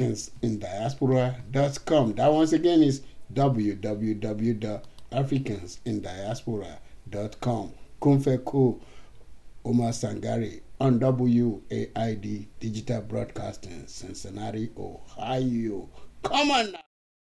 africansindiaspora.com. That once again is www.africansindiaspora.com. Kumfeko Omar Sangari on WAID Digital Broadcasting, Cincinnati, Ohio. Come on now.